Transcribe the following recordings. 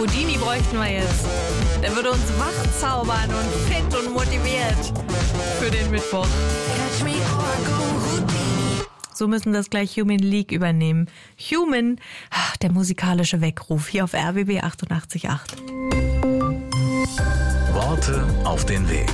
Houdini bräuchten wir jetzt. Der würde uns wachzaubern und fit und motiviert für den Mittwoch. So müssen das gleich Human League übernehmen. Human, der musikalische Weckruf hier auf RBB 88.8. Worte auf den Weg.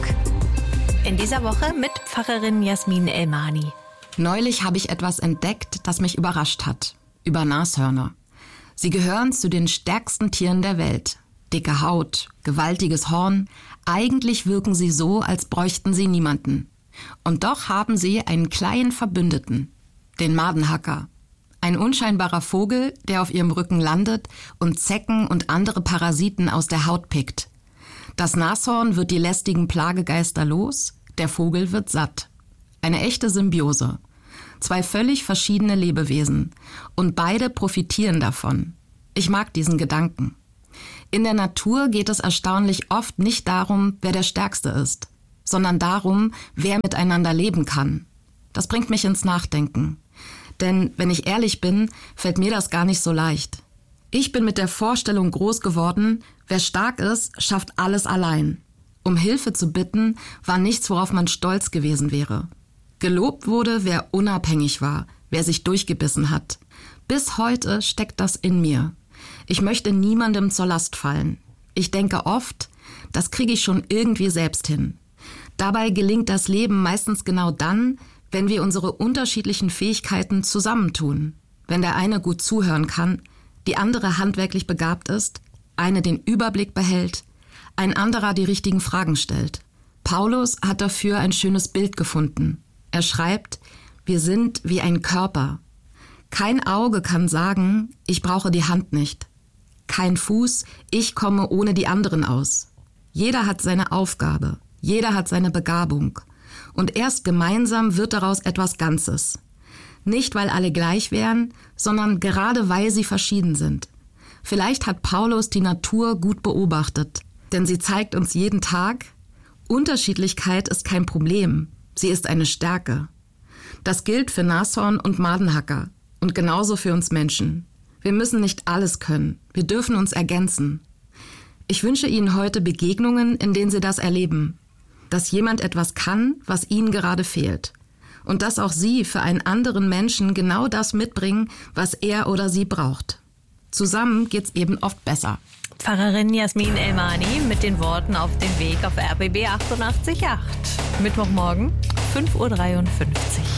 In dieser Woche mit Pfarrerin Jasmin Elmani. Neulich habe ich etwas entdeckt, das mich überrascht hat. Über Nashörner. Sie gehören zu den stärksten Tieren der Welt. Dicke Haut, gewaltiges Horn. Eigentlich wirken sie so, als bräuchten sie niemanden. Und doch haben sie einen kleinen Verbündeten, den Madenhacker. Ein unscheinbarer Vogel, der auf ihrem Rücken landet und Zecken und andere Parasiten aus der Haut pickt. Das Nashorn wird die lästigen Plagegeister los, der Vogel wird satt. Eine echte Symbiose. 2 völlig verschiedene Lebewesen. Und beide profitieren davon. Ich mag diesen Gedanken. In der Natur geht es erstaunlich oft nicht darum, wer der Stärkste ist, sondern darum, wer miteinander leben kann. Das bringt mich ins Nachdenken. Denn, wenn ich ehrlich bin, fällt mir das gar nicht so leicht. Ich bin mit der Vorstellung groß geworden, wer stark ist, schafft alles allein. Um Hilfe zu bitten, war nichts, worauf man stolz gewesen wäre. Gelobt wurde, wer unabhängig war, wer sich durchgebissen hat. Bis heute steckt das in mir. Ich möchte niemandem zur Last fallen. Ich denke oft, das kriege ich schon irgendwie selbst hin. Dabei gelingt das Leben meistens genau dann, wenn wir unsere unterschiedlichen Fähigkeiten zusammentun. Wenn der eine gut zuhören kann, die andere handwerklich begabt ist, eine den Überblick behält, ein anderer die richtigen Fragen stellt. Paulus hat dafür ein schönes Bild gefunden. Er schreibt, wir sind wie ein Körper. Kein Auge kann sagen, ich brauche die Hand nicht. Kein Fuß, ich komme ohne die anderen aus. Jeder hat seine Aufgabe, jeder hat seine Begabung. Und erst gemeinsam wird daraus etwas Ganzes. Nicht, weil alle gleich wären, sondern gerade weil sie verschieden sind. Vielleicht hat Paulus die Natur gut beobachtet, denn sie zeigt uns jeden Tag, Unterschiedlichkeit ist kein Problem. Sie ist eine Stärke. Das gilt für Nashorn und Madenhacker und genauso für uns Menschen. Wir müssen nicht alles können. Wir dürfen uns ergänzen. Ich wünsche Ihnen heute Begegnungen, in denen Sie das erleben. Dass jemand etwas kann, was Ihnen gerade fehlt. Und dass auch Sie für einen anderen Menschen genau das mitbringen, was er oder sie braucht. Zusammen geht's eben oft besser. Pfarrerin Jasmin Elmani mit den Worten auf dem Weg auf RBB 88.8. Mittwochmorgen, 5.53 Uhr.